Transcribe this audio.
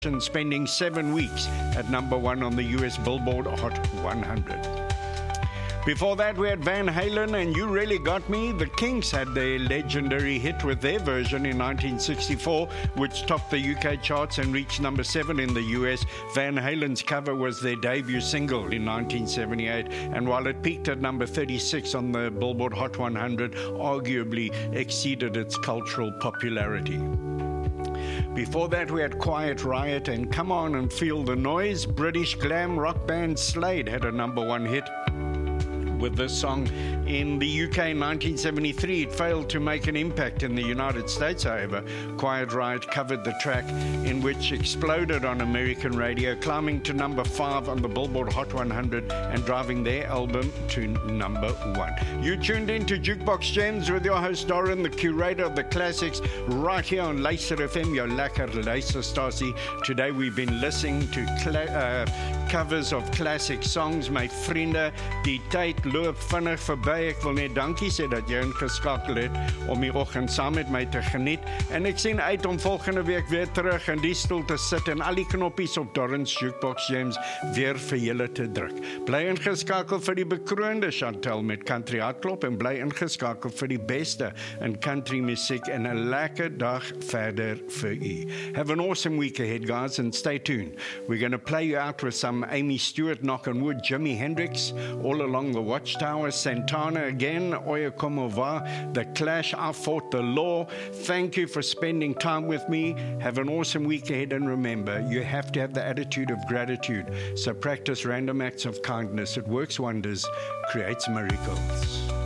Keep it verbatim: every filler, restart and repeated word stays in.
spending seven weeks at number one on the U S Billboard Hot one hundred. Before that, we had Van Halen and You Really Got Me. The Kinks had their legendary hit with their version in nineteen sixty-four, which topped the U K charts and reached number seven in the U S. Van Halen's cover was their debut single in nineteen seventy-eight, and while it peaked at number thirty-six on the Billboard Hot one hundred, arguably exceeded its cultural popularity. Before that, we had Quiet Riot and Come On and Feel the Noise. British glam rock band Slade had a number one hit with this song in the U K in nineteen seventy-three. It failed to make an impact in the United States, however. Quiet Riot covered the track, in which exploded on American radio, climbing to number five on the Billboard Hot one hundred and driving their album to number one. You tuned in to Jukebox Gems with your host Doran, the curator of the classics, right here on Luister F M, your lekker luisterstasie. Today we've been listening to cla- uh, covers of classic songs. My vriende, die tyd loop vinnig verby. Ek wil net dankie sê dat jy ingeskakel het om die oggend saam met my te geniet. En ek sien uit om volgende week weer terug in die stoel te sit en al die knoppies op Doran's Jukebox Gems weer vir julle te druk. Bly ingeskakel vir die bekroonde Chantel met Country Hartklop en bly ingeskakel vir die beste in country musiek en 'n lekker dag verder vir u. Have an awesome week ahead, guys, and stay tuned. We're going to play you out with some Amy Stewart, Knock on Wood, Jimi Hendrix, All Along the Watchtower, Santana again, Oye Como Va, The Clash, I Fought the Law. Thank you for spending time with me. Have an awesome week ahead, and remember, you have to have the attitude of gratitude. So practice random acts of kindness. It works wonders, creates miracles.